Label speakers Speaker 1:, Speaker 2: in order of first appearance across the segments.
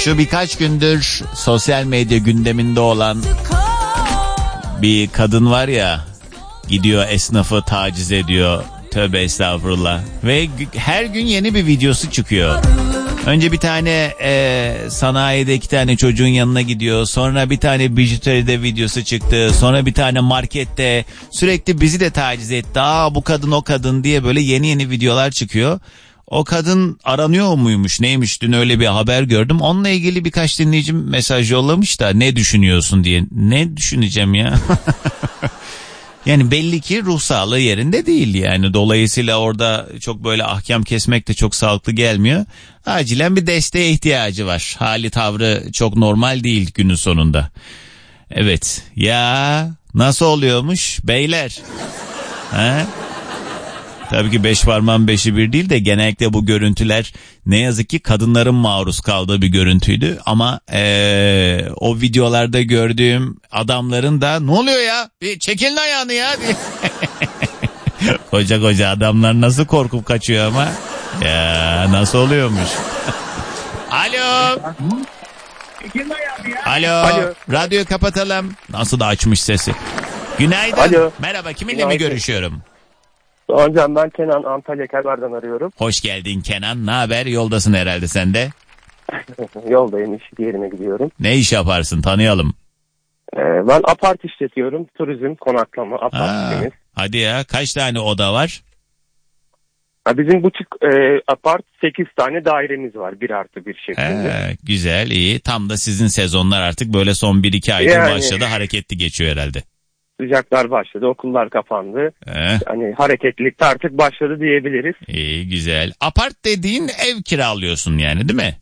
Speaker 1: Şu birkaç gündür sosyal medya gündeminde olan bir kadın var ya, gidiyor esnafı taciz ediyor. Tövbe estağfurullah. Ve her gün yeni bir videosu çıkıyor. Önce bir tane sanayide 2 tane çocuğun yanına gidiyor. Sonra bir tane bijuteride videosu çıktı. Sonra bir tane markette sürekli bizi de taciz etti. Bu kadın o kadın diye böyle yeni videolar çıkıyor. O kadın aranıyor muymuş neymiş, dün öyle bir haber gördüm. Onunla ilgili birkaç dinleyicim mesaj yollamış da ne düşünüyorsun diye. Ne düşüneceğim ya? Yani belli ki ruh sağlığı yerinde değil yani. Dolayısıyla orada çok böyle ahkam kesmek de çok sağlıklı gelmiyor. Acilen bir desteğe ihtiyacı var. Hali tavrı çok normal değil günün sonunda. Evet ya, nasıl oluyormuş beyler? Ha? Tabii ki 5 parmağın 5'i bir değil de genellikle bu görüntüler ne yazık ki kadınların maruz kaldığı bir görüntüydü. Ama o videolarda gördüğüm adamların da ne oluyor ya, bir çekilin ayağını ya diye. koca adamlar nasıl korkup kaçıyor ama. Ya nasıl oluyormuş. Alo. Alo. Radyoyu kapatalım. Nasıl da açmış sesi. Günaydın. Alo. Merhaba, kiminle mi görüşüyorum?
Speaker 2: Hocam ben Kenan, Antalya Kelber'den arıyorum.
Speaker 1: Hoş geldin Kenan. Ne haber? Yoldasın herhalde sen de.
Speaker 2: Yoldayım, iş yerine gidiyorum.
Speaker 1: Ne iş yaparsın? Tanıyalım.
Speaker 2: Ben apart işletiyorum. Turizm, konaklama, apart.
Speaker 1: Hadi ya, kaç tane oda var?
Speaker 2: Bizim buçuk apart 8 tane dairemiz var. 1+1 şeklinde.
Speaker 1: Güzel, iyi. Tam da sizin sezonlar artık böyle son 1-2 aydır başladı. Hareketli geçiyor herhalde.
Speaker 2: Sıcaklar başladı, okullar kapandı. Hani hareketlilik de artık başladı diyebiliriz.
Speaker 1: İyi, güzel. Apart dediğin ev kiralıyorsun yani, değil mi?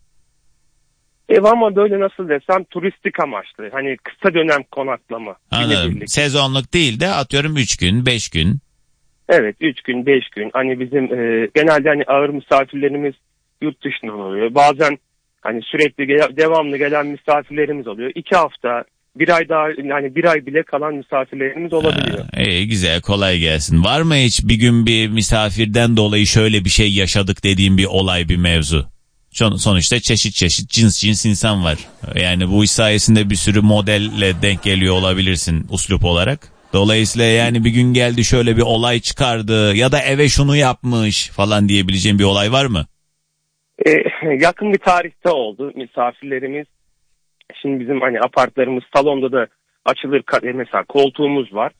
Speaker 2: Ev ama böyle nasıl desem turistik amaçlı. Hani kısa dönem konaklama.
Speaker 1: Anladım. Sezonluk değil de atıyorum 3 gün, 5 gün.
Speaker 2: Evet, 3 gün, 5 gün. Hani bizim genelde hani ağır misafirlerimiz yurt dışından oluyor. Bazen hani sürekli devamlı gelen misafirlerimiz oluyor. 2 hafta, 1 ay daha, yani 1 ay bile kalan misafirlerimiz olabiliyor.
Speaker 1: İyi, güzel, kolay gelsin. Var mı hiç bir gün bir misafirden dolayı şöyle bir şey yaşadık dediğim bir olay, bir mevzu? Sonuçta çeşit cins insan var. Yani bu iş sayesinde bir sürü modelle denk geliyor olabilirsin uslup olarak. Dolayısıyla yani bir gün geldi şöyle bir olay çıkardı ya da eve şunu yapmış falan diyebileceğim bir olay var mı?
Speaker 2: Yakın bir tarihte oldu. Misafirlerimiz, şimdi bizim hani apartlarımız salonda da açılır, mesela koltuğumuz var.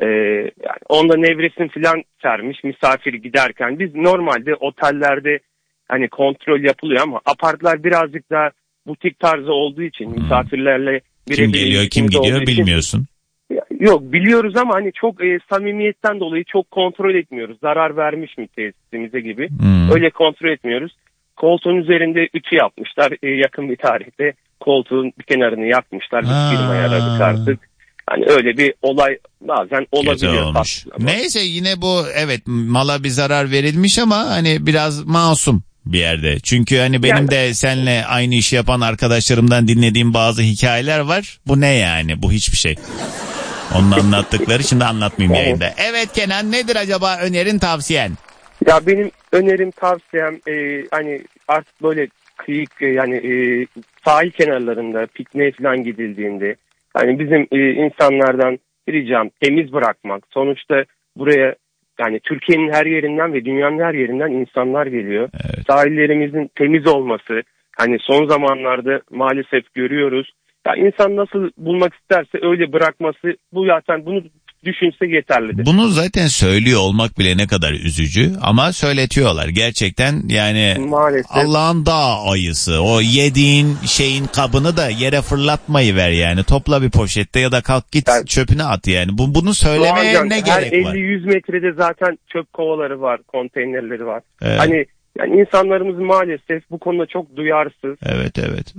Speaker 2: Yani onda nevresim falan sermiş misafir giderken. Biz normalde otellerde hani kontrol yapılıyor ama apartlar birazcık daha butik tarzı olduğu için misafirlerle
Speaker 1: kim geliyor kim gidiyor bilmiyorsun.
Speaker 2: Yok, biliyoruz ama hani çok samimiyetten dolayı çok kontrol etmiyoruz. Zarar vermiş mi tesisimize gibi. Öyle kontrol etmiyoruz. Koltuğun üzerinde ütü yapmışlar. Yakın bir tarihte koltuğun bir kenarını yakmışlar. Bir firmaya aradık artık. Hani öyle bir olay bazen olabiliyor.
Speaker 1: Neyse, yine bu evet, mala bir zarar verilmiş ama hani biraz masum bir yerde. Çünkü hani benim de seninle aynı işi yapan arkadaşlarımdan dinlediğim bazı hikayeler var. Bu ne yani? Bu hiçbir şey. Onun anlattıkları şimdi anlatmayayım yayında. Evet Kenan, nedir acaba önerin, tavsiyen?
Speaker 2: Ya benim önerim, tavsiyem hani artık böyle kıyık yani sahil kenarlarında pikniğe falan gidildiğinde hani bizim insanlardan ricam temiz bırakmak. Sonuçta buraya yani Türkiye'nin her yerinden ve dünyanın her yerinden insanlar geliyor. Evet. Sahillerimizin temiz olması, hani son zamanlarda maalesef görüyoruz. Ya insan nasıl bulmak isterse öyle bırakması, bu zaten bunu düşünse yeterlidir.
Speaker 1: Bunu zaten söylüyor olmak bile ne kadar üzücü ama söyletiyorlar gerçekten yani. Maalesef. Allah'ın dağ ayısı, o yediğin şeyin kabını da yere fırlatmayı ver yani, topla bir poşette ya da kalk git çöpüne at yani. Bunu söylemeye ne gerek var?
Speaker 2: Her 50-100 metrede zaten çöp kovaları var, konteynerleri var. Evet. Hani yani insanlarımız maalesef bu konuda çok duyarsız.
Speaker 1: Evet.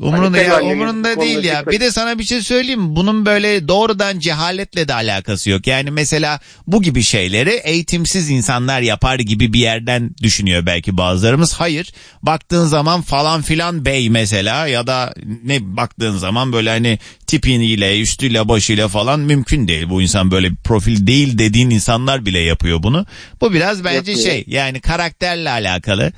Speaker 1: Umurunda değil ya. Bir de sana bir şey söyleyeyim mi? Bunun böyle doğrudan cehaletle de alakası yok. Yani mesela bu gibi şeyleri eğitimsiz insanlar yapar gibi bir yerden düşünüyor belki bazılarımız. Hayır. Baktığın zaman falan filan bey mesela ya da ne baktığın zaman böyle hani tipiniyle, üstüyle, başıyla falan mümkün değil. Bu insan böyle bir profil değil dediğin insanlar bile yapıyor bunu. Bu biraz bence yani karakterle alakalı.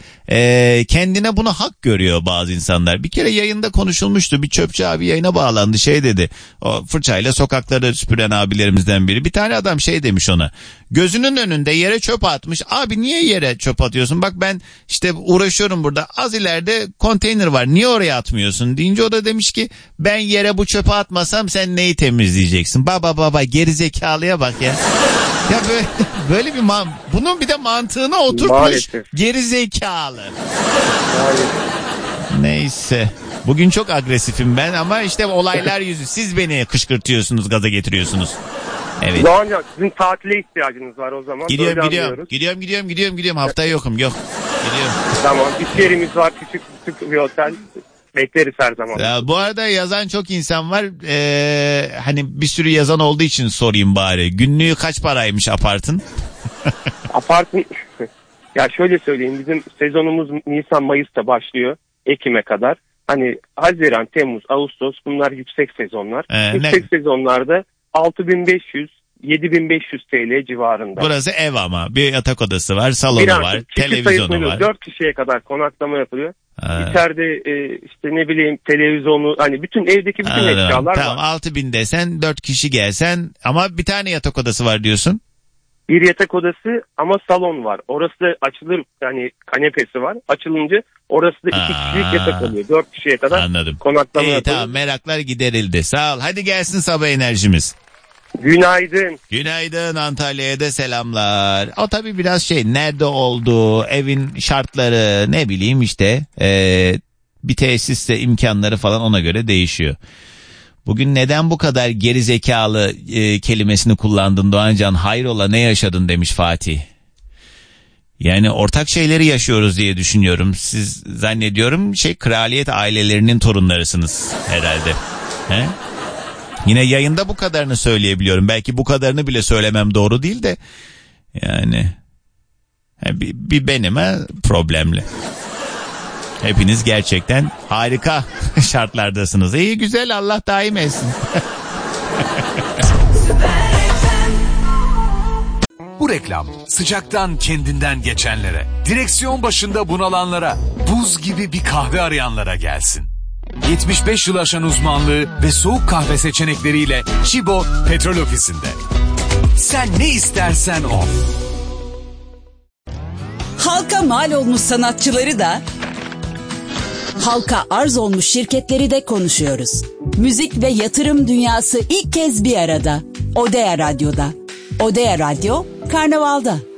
Speaker 1: kendine bunu hak görüyor bazı insanlar. Bir kere yayında konuşulmuştu. Bir çöpçü abi yayına bağlandı, şey dedi. O fırçayla sokakları süpüren abilerimizden biri. Bir tane adam şey demiş ona. Gözünün önünde yere çöp atmış. Abi niye yere çöp atıyorsun? Bak ben işte uğraşıyorum burada. Az ileride konteyner var. Niye oraya atmıyorsun? Deyince o da demiş ki ben yere bu çöpü atmasam sen neyi temizleyeceksin? Baba gerizekalıya bak ya. Ya böyle bir bunun bir de mantığına oturtmuş.
Speaker 2: Maalesef.
Speaker 1: Gerizekalı.
Speaker 2: Maalesef.
Speaker 1: Neyse. Bugün çok agresifim ben ama işte olaylar yüzü. Siz beni kışkırtıyorsunuz, gaza getiriyorsunuz. Evet.
Speaker 2: Doğancan sizin tatile ihtiyacınız var o zaman.
Speaker 1: Gidiyorum. Haftaya yokum. Yok. Gidiyorum.
Speaker 2: Tamam. İş yerimiz var. Küçük bir otel. Bekleriz her zaman.
Speaker 1: Ya, bu arada yazan çok insan var. Hani bir sürü yazan olduğu için sorayım bari. Günlüğü kaç paraymış apartın?
Speaker 2: Apartın ya şöyle söyleyeyim, bizim sezonumuz Nisan-Mayıs'ta başlıyor. Ekim'e kadar. Hani Haziran, Temmuz, Ağustos bunlar yüksek sezonlar. Yüksek sezonlarda 6.500 7.500 TL civarında.
Speaker 1: Burası ev ama. Bir yatak odası var, salonu var, televizyonu var.
Speaker 2: 4 kişiye kadar konaklama yapılıyor. İçeride işte ne bileyim televizyonu, hani bütün evdeki bütün eşyalar
Speaker 1: tamam,
Speaker 2: var.
Speaker 1: 6.000 desen 4 kişi gelsen ama bir tane yatak odası var diyorsun.
Speaker 2: Bir yatak odası ama salon var. Orası da açılır, yani kanepesi var. Açılınca orası da 2 kişilik yatak oluyor. 4 kişiye kadar
Speaker 1: anladım.
Speaker 2: Konaklama yapılıyor.
Speaker 1: Tamam, meraklar giderildi. Sağ ol. Hadi gelsin sabah enerjimiz.
Speaker 2: Günaydın.
Speaker 1: Günaydın, Antalya'ya da selamlar. O tabii biraz şey, nerede olduğu, evin şartları, ne bileyim işte bir tesiste imkanları falan ona göre değişiyor. Bugün neden bu kadar gerizekalı kelimesini kullandın Doğancan? Hayrola, ne yaşadın demiş Fatih. Yani ortak şeyleri yaşıyoruz diye düşünüyorum. Siz zannediyorum kraliyet ailelerinin torunlarısınız herhalde. He? Yine yayında bu kadarını söyleyebiliyorum. Belki bu kadarını bile söylemem doğru değil de. Yani bir benim problemli. Hepiniz gerçekten harika şartlardasınız. İyi güzel, Allah daim etsin.
Speaker 3: Bu reklam sıcaktan kendinden geçenlere, direksiyon başında bunalanlara, buz gibi bir kahve arayanlara gelsin. 75 yıl aşan uzmanlığı ve soğuk kahve seçenekleriyle Chibo Petrol Ofisi'nde. Sen ne istersen o.
Speaker 4: Halka mal olmuş sanatçıları da, halka arz olmuş şirketleri de konuşuyoruz. Müzik ve yatırım dünyası ilk kez bir arada. Odea Radyo'da. Odea Radyo, Karnaval'da.